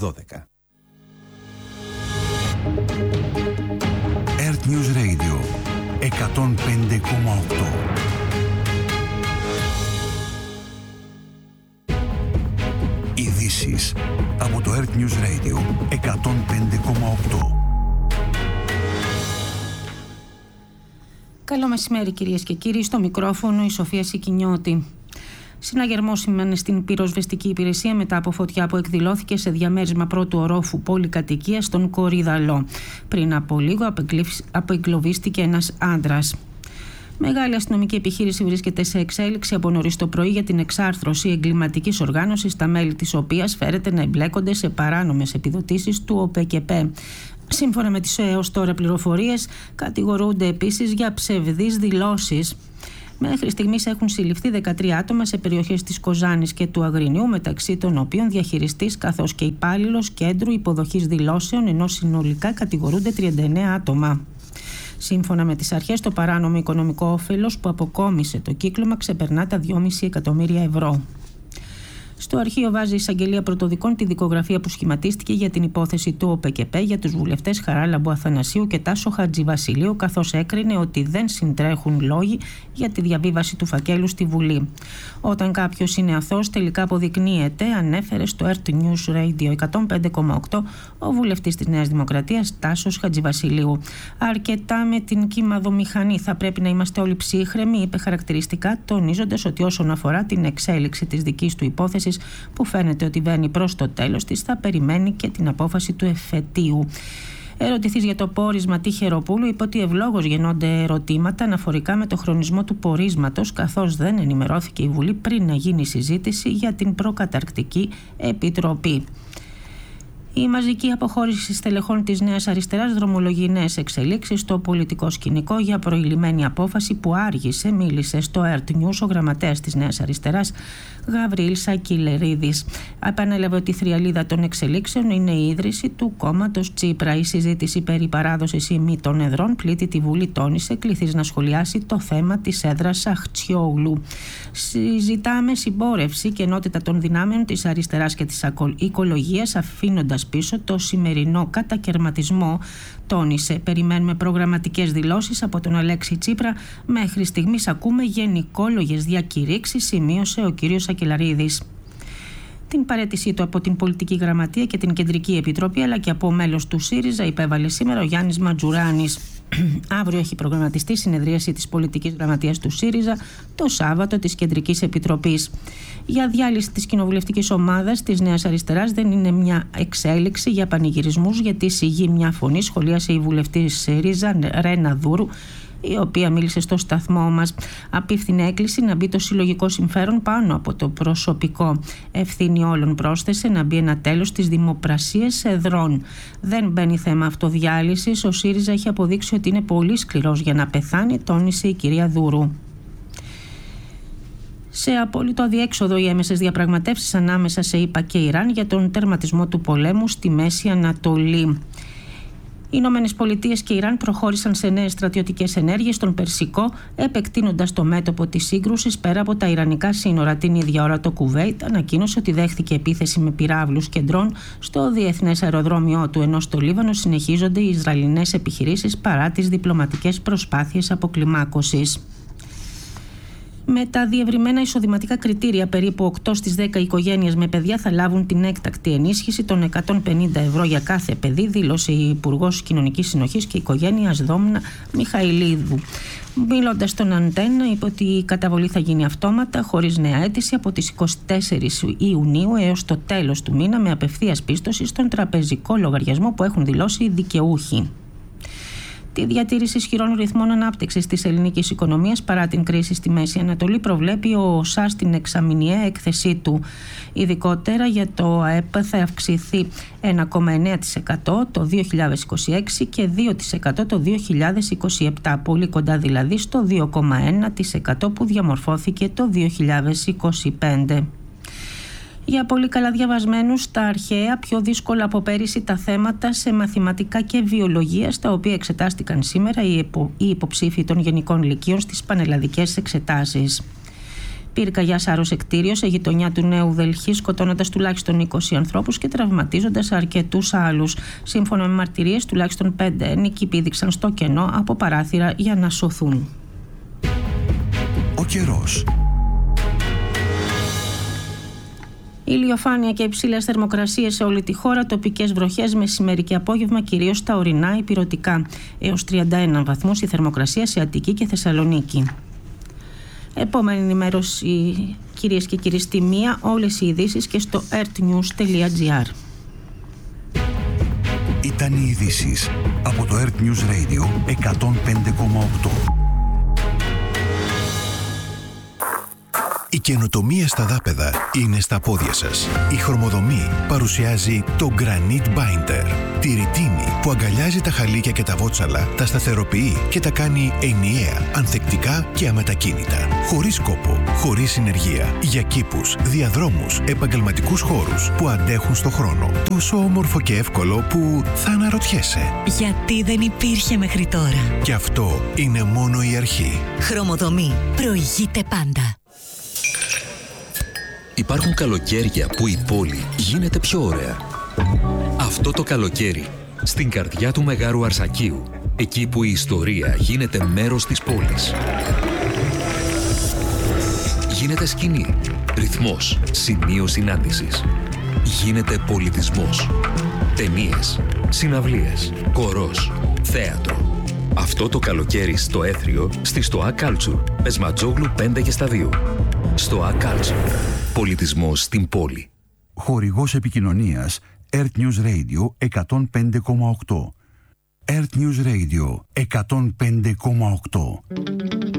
12. Earth News Radio 105,8. Ειδήσεις από το Earth News Radio 105,8. Καλό μεσημέρι κυρίες και κύριοι, στο μικρόφωνο η Σοφία Σικινιώτη. Συναγερμός σημαίνει στην πυροσβεστική υπηρεσία μετά από φωτιά που εκδηλώθηκε σε διαμέρισμα πρώτου ορόφου πολυκατοικίας στον Κορυδαλό. Πριν από λίγο αποεγκλωβίστηκε ένας άντρας. Μεγάλη αστυνομική επιχείρηση βρίσκεται σε εξέλιξη από νωρίς το πρωί για την εξάρθρωση εγκληματικής οργάνωσης, τα μέλη της οποίας φέρεται να εμπλέκονται σε παράνομες επιδοτήσεις του ΟΠΕΚΕΠΕ. Σύμφωνα με τις έως τώρα πληροφορίες, κατηγορούνται επίσης για ψευδείς δηλώσεις. Μέχρι στιγμής έχουν συλληφθεί 13 άτομα σε περιοχές της Κοζάνης και του Αγρινιού, μεταξύ των οποίων διαχειριστής καθώς και υπάλληλος κέντρου υποδοχής δηλώσεων, ενώ συνολικά κατηγορούνται 39 άτομα. Σύμφωνα με τις αρχές, το παράνομο οικονομικό όφελος που αποκόμισε το κύκλωμα ξεπερνά τα 2,5 εκατομμύρια ευρώ. Στο αρχείο βάζει η εισαγγελία πρωτοδικών τη δικογραφία που σχηματίστηκε για την υπόθεση του ΟΠΕΚΕΠΕ για τους βουλευτές Χαράλαμπου Αθανασίου και Τάσο Χατζηβασιλείου, καθώς έκρινε ότι δεν συντρέχουν λόγοι για τη διαβίβαση του φακέλου στη Βουλή. Όταν κάποιος είναι αθώος, τελικά αποδεικνύεται, ανέφερε στο Earth News Radio 105,8 ο βουλευτής της Νέας Δημοκρατίας Τάσος Χατζηβασιλείου. Αρκετά με την κύμαδομηχανή. Θα πρέπει να είμαστε όλοι ψύχρεμοι, είπε χαρακτηριστικά, τονίζοντας ότι όσον αφορά την εξέλιξη της δικής του υπόθεσης, που φαίνεται ότι βαίνει προς το τέλος της, θα περιμένει και την απόφαση του εφετείου. Ερωτηθείς για το πόρισμα Τυχεροπούλου, είπε ότι ευλόγως γεννώνται ερωτήματα αναφορικά με το χρονισμό του πορίσματος, καθώς δεν ενημερώθηκε η Βουλή πριν να γίνει συζήτηση για την προκαταρκτική επιτροπή. Η μαζική αποχώρηση στελεχών της Νέας Αριστεράς δρομολογεί νέες εξελίξεις στο πολιτικό σκηνικό για προηλημένη απόφαση που άργησε, μίλησε στο Earth News ο γραμματέας της Νέας Αριστεράς Γαβρίλ Σακυλερίδης. Επανέλαβε ότι η θριαλίδα των εξελίξεων είναι η ίδρυση του κόμματος Τσίπρα. Η συζήτηση περί παράδοσης ή μη των εδρών πλήττει τη Βουλή, τόνισε, κληθείς να σχολιάσει το θέμα της έδρας Αχτσιόγλου. Συζητάμε συμπόρευση και ενότητα των δυνάμεων της αριστεράς και της οικολογίας, αφήνοντας πίσω το σημερινό κατακερματισμό, τόνισε. Περιμένουμε προγραμματικές δηλώσεις από τον Αλέξη Τσίπρα. Μέχρι στιγμής ακούμε γενικόλογες διακηρύξεις, σημείωσε ο κύριος Σακελαρίδης. Την παραίτησή του από την Πολιτική Γραμματεία και την Κεντρική Επιτροπή, αλλά και από μέλος του ΣΥΡΙΖΑ, υπέβαλε σήμερα ο Γιάννης Ματζουράνης. Αύριο έχει προγραμματιστεί συνεδρίαση της Πολιτικής Γραμματείας του ΣΥΡΙΖΑ, το Σάββατο της Κεντρικής Επιτροπής. Για διάλυση της κοινοβουλευτικής ομάδας της Νέας Αριστεράς δεν είναι μια εξέλιξη για πανηγυρισμούς, γιατί σιγεί μια φωνή, σχολίασε η βουλευτής ΣΥΡΙΖΑ Ρένα Δούρου, η οποία μίλησε στο σταθμό μας. Απίφθινε έκκληση να μπει το συλλογικό συμφέρον πάνω από το προσωπικό. Ευθύνη όλων, πρόσθεσε, να μπει ένα τέλος στις δημοπρασίες εδρών. Δεν μπαίνει θέμα αυτοδιάλυσης. Ο ΣΥΡΙΖΑ έχει αποδείξει ότι είναι πολύ σκληρός για να πεθάνει, τόνισε η κυρία Δούρου. Σε απόλυτο αδιέξοδο οι έμεσες διαπραγματεύσεις ανάμεσα σε ΗΠΑ και Ιράν για τον τερματισμό του πολέμου στη Μέση Ανατολή. Οι Ηνωμένες Πολιτείες και Ιράν προχώρησαν σε νέες στρατιωτικές ενέργειες στον Περσικό, επεκτείνοντας το μέτωπο της σύγκρουσης πέρα από τα ιρανικά σύνορα. Την ίδια ώρα το Κουβέιτ ανακοίνωσε ότι δέχθηκε επίθεση με πυράβλους και ντρόν στο διεθνές αεροδρόμιό του, ενώ στο Λίβανο συνεχίζονται οι Ισραηλινές επιχειρήσεις παρά τις διπλωματικές προσπάθειες αποκλιμάκωσης. Με τα διευρυμένα εισοδηματικά κριτήρια, περίπου 8 στις 10 οικογένειες με παιδιά θα λάβουν την έκτακτη ενίσχυση των 150 ευρώ για κάθε παιδί, δήλωσε η Υπουργός Κοινωνικής Συνοχής και Οικογένειας Δόμνα Μιχαηλίδου. Μιλώντας στον Αντένα, είπε ότι η καταβολή θα γίνει αυτόματα, χωρίς νέα αίτηση, από τις 24 Ιουνίου έως το τέλος του μήνα, με απευθείας πίστοση στον τραπεζικό λογαριασμό που έχουν δηλώσει οι δικαιούχοι. Τη διατήρηση ισχυρών ρυθμών ανάπτυξης της ελληνικής οικονομίας παρά την κρίση στη Μέση Ανατολή προβλέπει ο ΟΣΑ στην εξαμηνιαία έκθεσή του. Ειδικότερα για το ΑΕΠ θα αυξηθεί 1,9% το 2026 και 2% το 2027, πολύ κοντά δηλαδή στο 2,1% που διαμορφώθηκε το 2025. Για πολύ καλά διαβασμένους στα αρχαία, πιο δύσκολα από πέρυσι τα θέματα σε μαθηματικά και βιολογία, στα οποία εξετάστηκαν σήμερα οι υποψήφοι των γενικών λυκείων στις πανελλαδικές εξετάσεις. Πυρκαγιά σάρωσε κτίριο σε γειτονιά του Νέου Δελχή, σκοτώνοντας τουλάχιστον 20 ανθρώπους και τραυματίζοντας αρκετούς άλλους. Σύμφωνα με μαρτυρίες, τουλάχιστον 5 ένοικοι πήδηξαν στο κενό από παράθυρα για να σωθούν. Ο καιρός. Ηλιοφάνεια και υψηλές θερμοκρασίες σε όλη τη χώρα, τοπικές βροχές μεσημέρι και απόγευμα, κυρίως στα ορεινά ηπειρωτικά. Έως 31 βαθμούς η θερμοκρασία σε Αττική και Θεσσαλονίκη. Επόμενη ενημέρωση, κυρίες και κύριοι, στη 1, όλες οι ειδήσεις και στο earthnews.gr. Ήταν οι ειδήσεις από το Earth News Radio 105,8. Η καινοτομία στα δάπεδα είναι στα πόδια σας. Η Χρωμοδομή παρουσιάζει το Granite Binder. Τη ρητίνη που αγκαλιάζει τα χαλίκια και τα βότσαλα, τα σταθεροποιεί και τα κάνει ενιαία, ανθεκτικά και αμετακίνητα. Χωρίς κόπο, χωρίς συνεργεία. Για κήπους, διαδρόμους, επαγγελματικούς χώρους που αντέχουν στο χρόνο. Τόσο όμορφο και εύκολο που θα αναρωτιέσαι. Γιατί δεν υπήρχε μέχρι τώρα. Και αυτό είναι μόνο η αρχή. Χρωμοδομή. Προηγείται πάντα. Υπάρχουν καλοκαίρια που η πόλη γίνεται πιο ωραία. Αυτό το καλοκαίρι, στην καρδιά του Μεγάρου Αρσακίου, εκεί που η ιστορία γίνεται μέρος της πόλης. Γίνεται σκηνή, ρυθμός, σημείο συνάντησης. Γίνεται πολιτισμός. Ταινίες, συναυλίες, χορός, θέατρο. Αυτό το καλοκαίρι στο Έθριο, στη Στοά Κάλτσουρ, Πεσματζόγλου 5 και στα 2. Στοά Κάλτσουρ. Πολιτισμός στην πόλη. Χορηγός επικοινωνίας Earth News Radio 105,8. Earth News Radio 105,8.